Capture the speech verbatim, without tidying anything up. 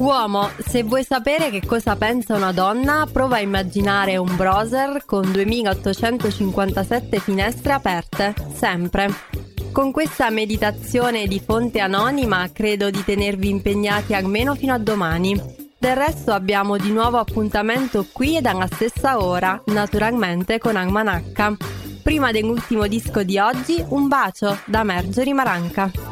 Uomo, se vuoi sapere che cosa pensa una donna, prova a immaginare un browser con duemilaottocentocinquantasette finestre aperte, sempre. Con questa meditazione di fonte anonima credo di tenervi impegnati almeno fino a domani. Del resto abbiamo di nuovo appuntamento qui ed alla stessa ora, naturalmente con Almanacca. Prima dell'ultimo disco di oggi, un bacio da Marjorie Maranca.